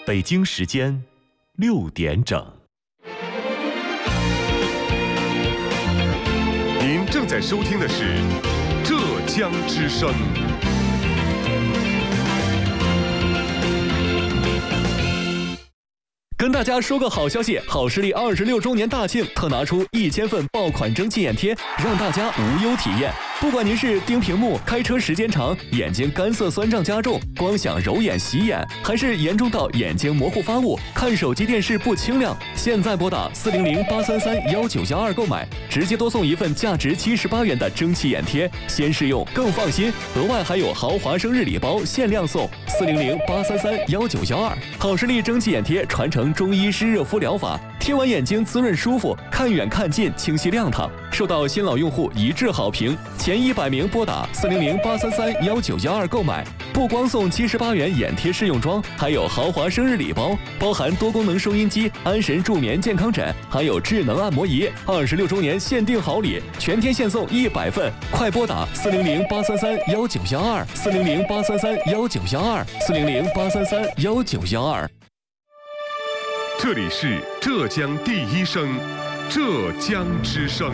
北京时间6点整。 您正在收听的是浙江之声。 跟大家说个好消息，好视力26周年大庆特拿出1000份爆款蒸汽眼贴，让大家无忧体验。不管您是盯屏幕、开车时间长、眼睛干涩酸胀加重、光想揉眼洗眼，还是严重到眼睛模糊发雾、看手机电视不清亮，现在拨打400-833-1912购买，直接多送一份价值78元的蒸汽眼贴，先试用更放心。额外还有豪华生日礼包限量送，400-833-1912。好视力蒸汽眼贴传承中医湿热敷疗法，贴完眼睛滋润舒服，看远看近清晰亮堂，受到新老用户一致好评。前100名拨打400-833-1912购买，不光送78元眼贴试用装，还有豪华生日礼包，包含多功能收音机、安神助眠健康枕，还有智能按摩仪。26周年限定好礼，全天限送100份，快拨打400-833-1912 400-833-1912 400-833-1912。 这里是浙江第一声，浙江之声。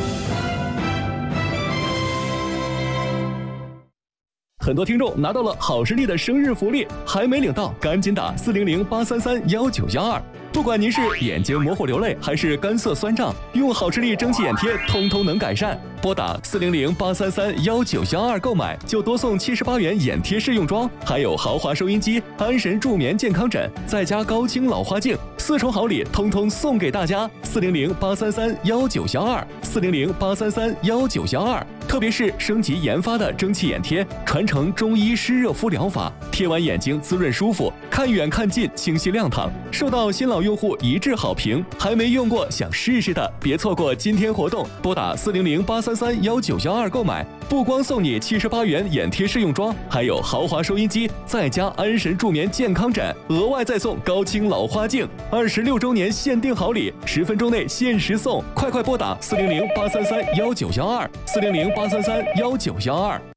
很多听众拿到了好视力的生日福利，还没领到，赶紧打400-833-1912。不管您是眼睛模糊流泪，还是干涩酸胀，用好视力蒸汽眼贴通通能改善。拨打400-833-1912购买，就多送78元眼贴试用装，还有豪华收音机、安神助眠健康枕，再加高清老花镜，4重好礼通通送给大家。400-833-1912 400-833-1912。特别是升级研发的蒸汽眼贴，传承中医湿热敷疗法，贴完眼睛滋润舒服，看远看近清晰亮堂，受到新老用户一致好评。还没用过想试试的，别错过今天活动，拨打400-833-1912购买，不光送你78元眼贴试用装，还有豪华收音机，再加安神助眠健康枕，额外再送高清老花镜。26周年限定好礼，10分钟内限时送，快拨打400-833-1912 400-833-1912。